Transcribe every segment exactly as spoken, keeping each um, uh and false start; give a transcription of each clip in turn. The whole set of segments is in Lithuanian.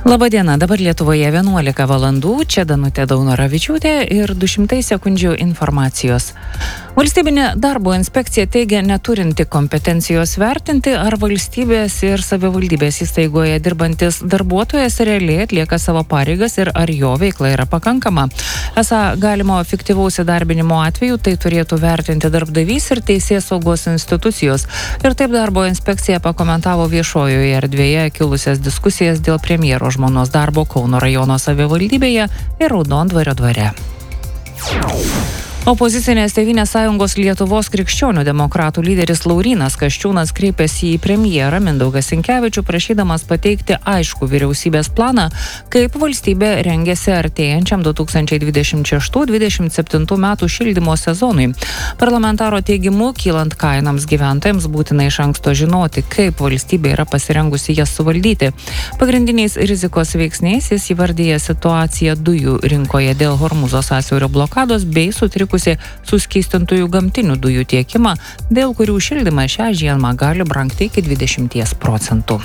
Labadiena, dabar Lietuvoje vienuolika valandų, čia Danutė Daunoravičiūtė ir du šimtai sekundžių informacijos. Valstybinė darbo inspekcija teigia neturinti kompetencijos vertinti, ar valstybės ir savivaldybės įstaigoje dirbantis darbuotojas realiai atlieka savo pareigas ir ar jo veikla yra pakankama. Esą galimo fiktyvaus įdarbinimo atveju tai turėtų vertinti darbdavys ir teisėsaugos institucijos. Ir taip darbo inspekcija pakomentavo viešojoje erdvėje kilusias diskusijas dėl premjero žmonos darbo Kauno rajono savivaldybėje ir Raudondvario dvare. Opozicinės Tėvynės sąjungos Lietuvos krikščionių demokratų lyderis Laurynas Kasčiūnas kreipėsi į premjerą Mindaugą Sinkevičių, prašydamas pateikti aiškų vyriausybės planą, kaip valstybė rengiasi artėjančiam du tūkstančiai dvidešimt šeštų dvidešimt septintų metų šildymo sezonui. Parlamentaro teigimu, kylant kainams gyventojams būtina iš anksto žinoti, kaip valstybė yra pasirengusi jas suvaldyti. Pagrindiniais rizikos veiksniais jis įvardyja situaciją dujų rinkoje dėl Hormūzo sąsiaurio blokados bei sutrikusi suskystintųjų gamtinių dujų tiekimą, dėl kurių šildymas šią žiemą gali brangti iki dvidešimt procentų.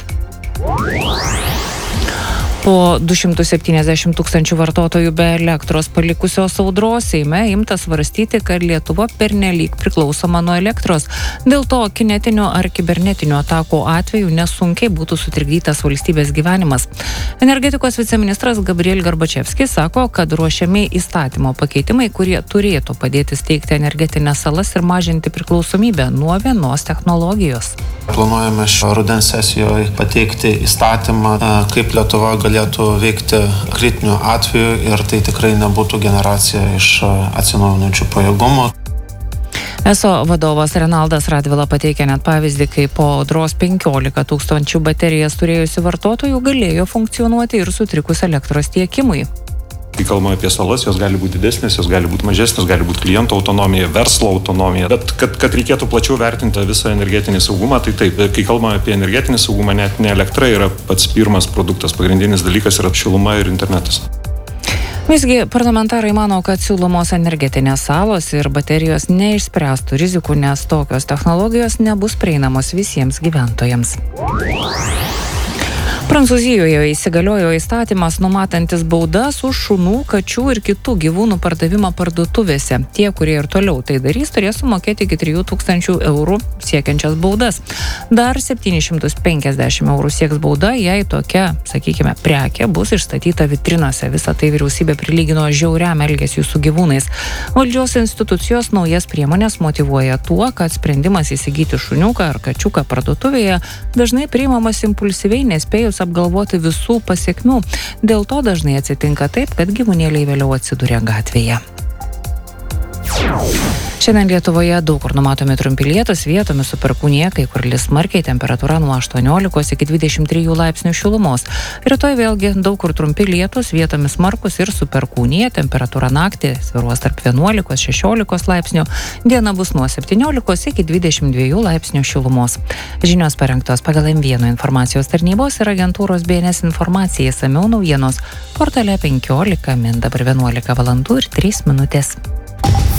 Po du šimtus septyniasdešimt tūkstančių vartotojų be elektros palikusios audros Seime imta svarstyti, kad Lietuva pernelyg priklausoma nuo elektros. Dėl to kinetinių ar kibernetinių atakų atveju nesunkiai būtų sutrikdytas valstybės gyvenimas. Energetikos viceministras Gabriel Garbačevskis sako, kad ruošiami įstatymo pakeitimai, kurie turėtų padėti steigti energetinės salas ir mažinti priklausomybę nuo vienos technologijos. Planuojame šio rudens sesijoje pateikti įstatymą, kaip Lietuva galėtų veikti kritiniu atveju ir tai tikrai nebūtų generacija iš atsinaujinančių pajėgumų. Eso vadovas Renaldas Radvila pateikė net pavyzdį, kai po audros penkiolika tūkstančių baterijas turėjusių vartotojų galėjo funkcionuoti ir sutrikus elektros tiekimui. Kai kalbame apie salas, jos gali būti didesnės, jos gali būti mažesnės, gali būti kliento autonomija, verslo autonomija. Bet kad, kad reikėtų plačiau vertinti visą energetinį saugumą, tai taip, kai kalbame apie energetinį saugumą, net ne elektra yra pats pirmas produktas, pagrindinis dalykas yra šiluma ir internetas. Visgi parlamentarai mano, kad siūlomos energetinės salos ir baterijos neišspręstų rizikų, nes tokios technologijos nebus prieinamos visiems gyventojams. Prancūzijoje įsigaliojo įstatymas numatantis baudas už šunų, kačių ir kitų gyvūnų pardavimą parduotuvėse. Tie, kurie ir toliau tai darys, turės sumokėti iki trijų tūkstančių eurų siekiančias baudas. Dar septyni šimtai penkiasdešimt eurų sieks bauda, jei tokia, sakykime, prekė bus išstatyta vitrinose. Visą tai vyriausybė prilygino žiauriam elgesiui su gyvūnais. Valdžios institucijos naujas priemonės motyvuoja tuo, kad sprendimas įsigyti šuniuką ar kačiuką parduotuvėje dažnai priimamas impulsyviai, nespėjus apgalvoti visų pasiekmių. Dėl to dažnai atsitinka taip, kad gyvūnėliai vėliau atsiduria gatvėje. Šiandien Lietuvoje daug kur numatomi trumpi lietūs, vietomis su perkūnija, kai kur lis smarkiai, temperatūra nuo aštuoniolikos iki dvidešimt trijų laipsnių šilumos. Rytoj vėlgi daug kur trumpi lietūs, vietomis smarkus ir su perkūnija, temperatūra naktį svyruos tarp vienuolikos šešiolikos laipsnių, diena bus nuo septyniolikos iki dvidešimt dviejų laipsnių šilumos. Žinios parengtos pagal M vienas informacijos tarnybos ir agentūros B N S informacija, išsamiau naujienos portale penkiolika min, dabar vienuolika valandų ir trys minutės.